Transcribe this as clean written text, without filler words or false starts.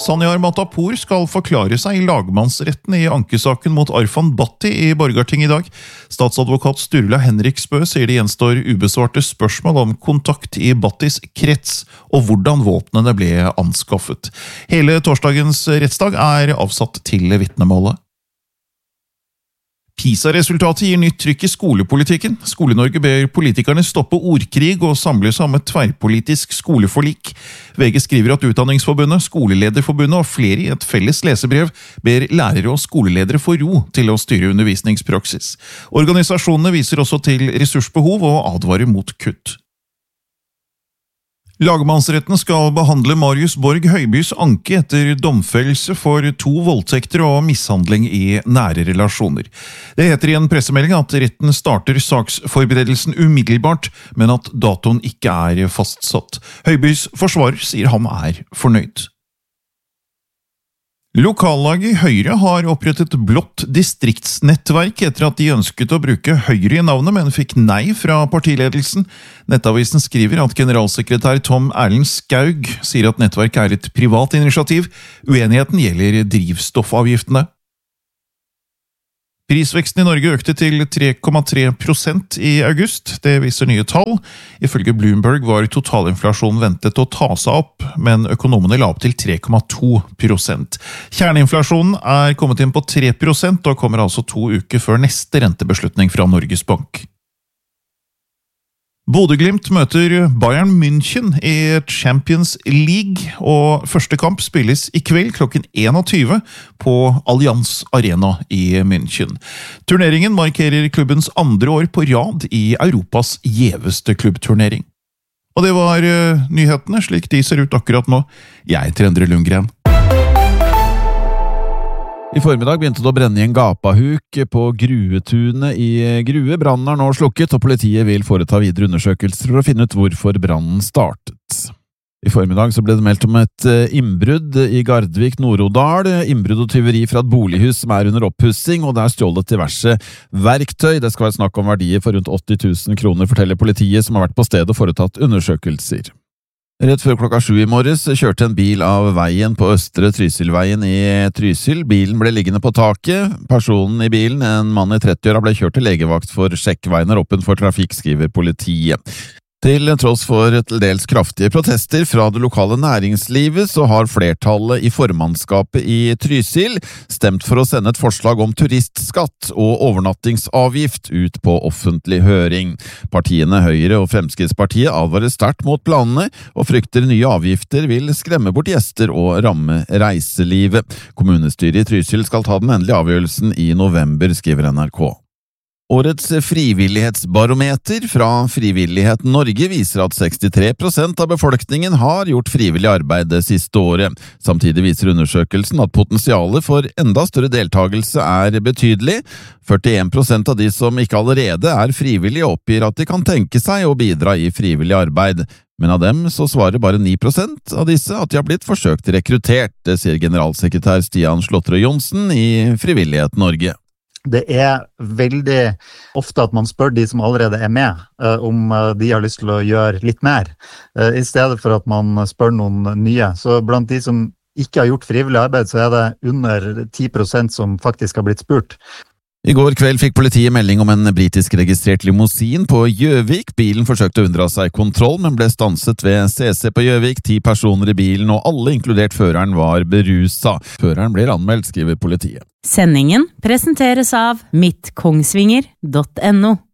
Sanyar Matapour skal forklare seg i lagmannsretten i ankesaken mot Arfan Bhatti i Borgarting i dag. Statsadvokat Sturla Henriksbø sier det gjenstår ubesvarte spørsmål om kontakt i Bhattis krets og hvordan våpnene ble anskaffet. Hele torsdagens rettsdag er avsatt til vitnemålet. PISA-resultatet gir nytt trykk i skolepolitikken. Skole-Norge ber politikerne stoppe ordkrig og samle seg om et tverrpolitisk skoleforlik. VG skriver at Utdanningsforbundet, Skolelederforbundet og flere i et felles lesebrev ber lærere og skoleledere få ro til å styre undervisningspraksis. Organisasjonene viser også til ressursbehov og advarer mot kutt. Lagmannsretten skal behandle Marius Borg Høibys anke etter domfellelse for 2 voldtekter og mishandling i nære relasjoner. Det heter i en pressemelding at retten starter saksforberedelsen umiddelbart, men at datoen ikke er fastsatt. Høibys forsvarer sier han er fornøyd. Lokallaget i Høyre har opprettet blått distriktsnettverk etter at de ønsket å bruke Høyre i navnet, men fikk nei fra partiledelsen. Nettavisen skriver at generalsekretær Tom Erlend Skaug sier at nettverket er et privat initiativ. Uenigheten gjelder drivstoffavgiftene. Prisveksten i Norge økte til 3,3% i august, det viser nye tall. Ifølge Bloomberg var totalinflasjonen ventet å ta seg opp, men økonomene la opp til 3,2%. Kjerneinflasjonen er kommet inn på 3% og kommer altså 2 uker før neste rentebeslutning fra Norges Bank. Bodø/Glimt møter Bayern München i Champions League, og første kamp spilles i kveld klokken 21 på Allianz Arena i München. Turneringen markerer klubbens 2. år på rad i Europas gjeveste klubbturnering. Og det var nyhetene slik de ser ut akkurat nå. Jeg heter Endre Lundgren. I formiddag begynte det å brenne i en gapahuk på Gruetunet i Grue. Brannen er nå slukket, og politiet vil foreta videre undersøkelser for å finne ut hvorfor brannen startet. I formiddag så ble det meldt om et innbrudd i Gardvik, Nord-Odal. Innbrudd og tyveri fra et bolighus som er under oppussing, og det er stjålet diverse verktøy. Det skal være snakk om verdier for rundt 80 000 kroner, forteller politiet som har vært på stedet og foretatt undersøkelser. Rett før klokka 7 i morges kjørte en bil av veien på Østre Trysilveien i Trysil. Bilen ble liggende på taket. Personen i bilen, en mann i 30-åra, ble kjørt til legevakt for sjekk. Veien er åpen for trafikk, skriver politiet. Til tross for til dels kraftige protester fra det lokale næringslivet, så har flertallet i formannskapet i Trysil stemt for å sende et forslag om turistskatt og overnattingsavgift ut på offentlig høring. Partiene Høyre og Fremskrittspartiet advarer sterkt mot planene, og frykter nye avgifter vil skremme bort gjester og ramme reiselivet. Kommunestyret i Trysil skal ta den endelige avgjørelsen i november, skriver NRK. Årets frivillighetsbarometer fra Frivillighet Norge viser at 63% av befolkningen har gjort frivillig arbeid det siste året. Samtidig viser undersøkelsen at potensialet for enda større deltagelse er betydelig. 41% av de som ikke allerede er frivillige oppgir at de kan tenke seg å bidra i frivillig arbeid. Men av dem så svarer bare 9% av disse at de har blitt forsøkt rekruttert, det sier generalsekretær Stian Slåtterød Johnsen i Frivillighet Norge. Det er veldig ofte at man spør de som allerede er med, om de har lyst til å gjøre litt mer, i stedet for at man spør noen nye. Så blant de som ikke har gjort frivillig arbeid, så er det under 10% som faktisk har blitt spurt. I går kveld fikk politiet melding om en britisk registrert limousin på Gjøvik. Bilen forsøkte å unndra seg kontroll, men ble stanset ved CC på Gjøvik. 10 personer i bilen, og alle, inkludert føreren, var berusa. Føreren blir anmeldt, skriver politiet. Sendingen presenteres av mittkongsvinger.no.